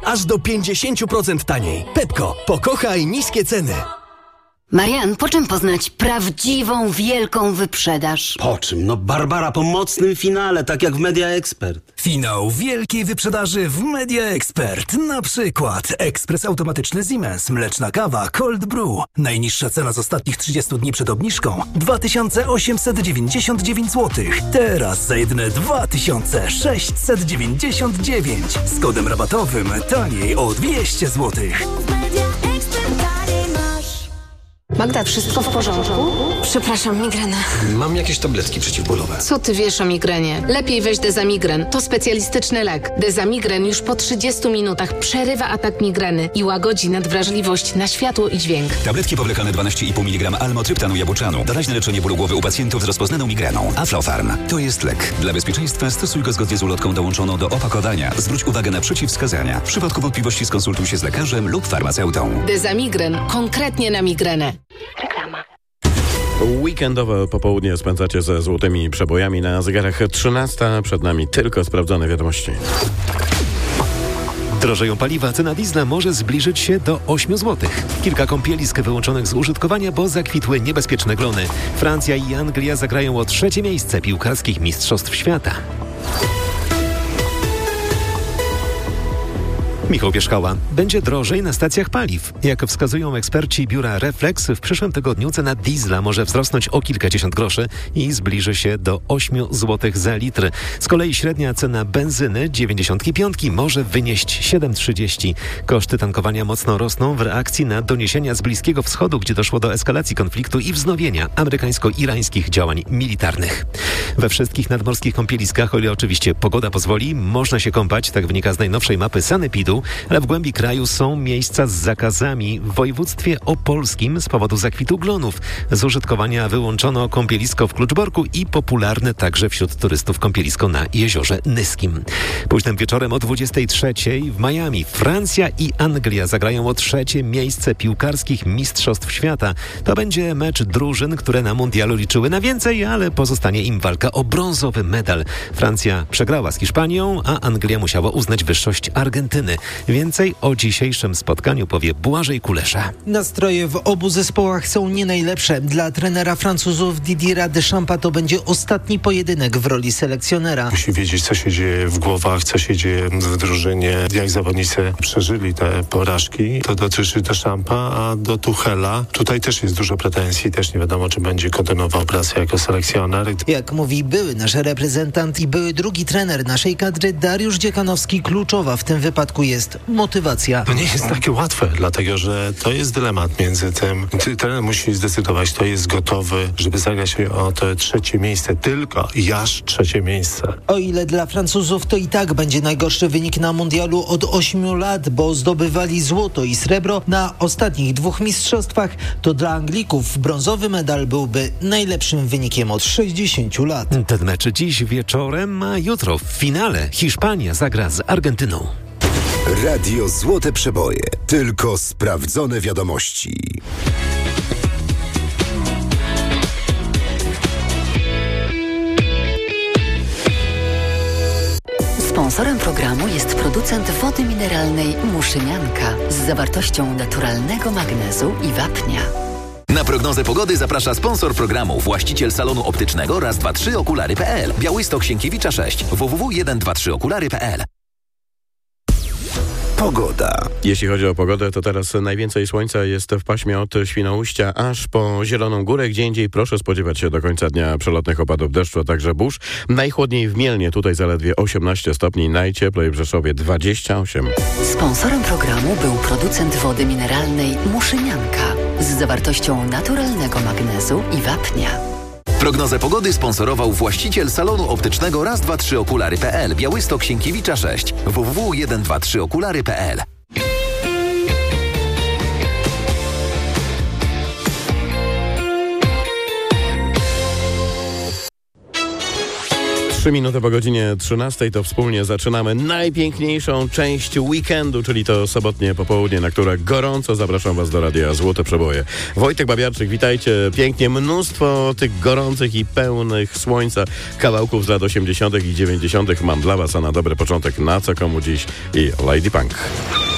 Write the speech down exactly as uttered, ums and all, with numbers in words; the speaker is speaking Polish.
aż do pięćdziesiąt procent taniej. Pepko, pokochaj niskie ceny. Marian, po czym poznać prawdziwą, wielką wyprzedaż? Po czym? No Barbara, po mocnym finale, tak jak w Media Expert. Finał wielkiej wyprzedaży w Media Expert. Na przykład ekspres automatyczny Siemens, mleczna kawa Cold Brew. Najniższa cena z ostatnich trzydziestu dni przed obniżką dwa tysiące osiemset dziewięćdziesiąt dziewięć złotych. Teraz za jedyne dwa tysiące sześćset dziewięćdziesiąt dziewięć. Z kodem rabatowym taniej o dwieście złotych. Magda, wszystko w porządku? Przepraszam, migrena. Mam jakieś tabletki przeciwbólowe. Co ty wiesz o migrenie? Lepiej weź Dezamigren. To specjalistyczny lek. Dezamigren już po trzydziestu minutach przerywa atak migreny i łagodzi nadwrażliwość na światło i dźwięk. Tabletki powlekane dwanaście i pół miligrama almotryptanu jabłczanu. Doraźne leczenie bólu głowy u pacjentów z rozpoznaną migreną. Aflofarm. To jest lek. Dla bezpieczeństwa stosuj go zgodnie z ulotką dołączoną do opakowania. Zwróć uwagę na przeciwwskazania. W przypadku wątpliwości skonsultuj się z lekarzem lub farmaceutą. Dezamigren. Konkretnie na migrenę. Reklama. Weekendowe popołudnie spędzacie ze złotymi przebojami. Na zegarach trzynasta. Przed nami tylko sprawdzone wiadomości. Drożeją paliwa, cena diesla może zbliżyć się do ośmiu złotych. Kilka kąpielisk wyłączonych z użytkowania, bo zakwitły niebezpieczne glony. Francja i Anglia zagrają o trzecie miejsce piłkarskich mistrzostw świata. Michał Pierzchała. Będzie drożej na stacjach paliw. Jak wskazują eksperci biura Reflex, w przyszłym tygodniu cena diesla może wzrosnąć o kilkadziesiąt groszy i zbliży się do ośmiu złotych za litr. Z kolei średnia cena benzyny dziewięćdziesiątki piątki może wynieść siedem trzydzieści. Koszty tankowania mocno rosną w reakcji na doniesienia z Bliskiego Wschodu, gdzie doszło do eskalacji konfliktu i wznowienia amerykańsko-irańskich działań militarnych. We wszystkich nadmorskich kąpieliskach, o ile oczywiście pogoda pozwoli, można się kąpać, tak wynika z najnowszej mapy Sanepidu, ale w głębi kraju są miejsca z zakazami. W województwie opolskim z powodu zakwitu glonów z użytkowania wyłączono kąpielisko w Kluczborku i popularne także wśród turystów kąpielisko na Jeziorze Nyskim. Późnym wieczorem o dwudziestej trzeciej w Miami Francja i Anglia zagrają o trzecie miejsce piłkarskich mistrzostw świata. To będzie mecz drużyn, które na mundialu liczyły na więcej, ale pozostanie im walka o brązowy medal. Francja przegrała z Hiszpanią, a Anglia musiała uznać wyższość Argentyny. Więcej o dzisiejszym spotkaniu powie Błażej Kulesza. Nastroje w obu zespołach są nie najlepsze. Dla trenera Francuzów Didiera Deschampa to będzie ostatni pojedynek w roli selekcjonera. Musi wiedzieć, co się dzieje w głowach, co się dzieje w drużynie, jak zawodnicy przeżyli te porażki. To dotyczy Deschampa, a do Tuchela tutaj też jest dużo pretensji. Też nie wiadomo, czy będzie kontynuował pracę jako selekcjoner. Jak mówi były nasz reprezentant i były drugi trener naszej kadry Dariusz Dziekanowski, kluczowa w tym wypadku jest motywacja. To nie jest takie łatwe, dlatego że to jest dylemat między tym. Trener musi zdecydować, kto jest gotowy, żeby zagrać o to trzecie miejsce. Tylko i aż trzecie miejsce. O ile dla Francuzów to i tak będzie najgorszy wynik na mundialu od ośmiu lat, bo zdobywali złoto i srebro na ostatnich dwóch mistrzostwach, to dla Anglików brązowy medal byłby najlepszym wynikiem od sześćdziesięciu lat. Ten mecz dziś wieczorem, a jutro w finale Hiszpania zagra z Argentyną. Radio Złote Przeboje. Tylko sprawdzone wiadomości. Sponsorem programu jest producent wody mineralnej Muszynianka z zawartością naturalnego magnezu i wapnia. Na prognozę pogody zaprasza sponsor programu, właściciel salonu optycznego raz dwa trzy okulary kropka p l. Białystok Sienkiewicza sześć. w w w kropka jeden dwa trzy okulary kropka p l. Pogoda. Jeśli chodzi o pogodę, to teraz najwięcej słońca jest w paśmie od Świnoujścia aż po Zieloną Górę. Gdzie indziej proszę spodziewać się do końca dnia przelotnych opadów deszczu, a także burz. Najchłodniej w Mielnie, tutaj zaledwie osiemnaście stopni, najcieplej w Rzeszowie dwadzieścia osiem. Sponsorem programu był producent wody mineralnej Muszynianka z zawartością naturalnego magnezu i wapnia. Prognozę pogody sponsorował właściciel salonu optycznego raz dwa trzy okulary kropka p l. Białystok Sienkiewicza sześć. w w w kropka jeden dwa trzy okulary kropka p l. Trzy minuty po godzinie trzynastej to wspólnie zaczynamy najpiękniejszą część weekendu, czyli to sobotnie popołudnie, na które gorąco zapraszam Was do Radia Złote Przeboje. Wojtek Babiarczyk, witajcie pięknie. Mnóstwo tych gorących i pełnych słońca kawałków z lat osiemdziesiątych i dziewięćdziesiątych mam dla Was, a na dobry początek Na co komu dziś i Lady Punk.